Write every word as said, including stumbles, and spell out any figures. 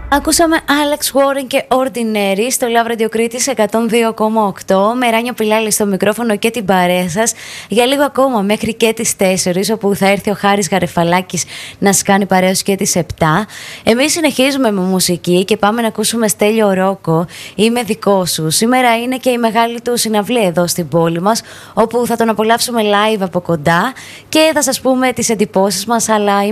Ακούσαμε Alex Warren και Ordinary στο Love Radio Κρήτης εκατόν δύο κόμμα οκτώ με Ράνιο Πιλάλη στο μικρόφωνο και την παρέα σας για λίγο ακόμα μέχρι και τις τέσσερις, όπου θα έρθει ο Χάρης Γαρεφαλάκης να σας κάνει παρέα και τις επτά. Εμείς συνεχίζουμε με μουσική και πάμε να ακούσουμε Στέλιο Ρόκο. Είμαι δικό σου. Σήμερα είναι και η μεγάλη του συναυλία εδώ στην πόλη μας, όπου θα τον απολαύσουμε live από κοντά και θα σας πούμε τις εντυπώσεις μας, αλλά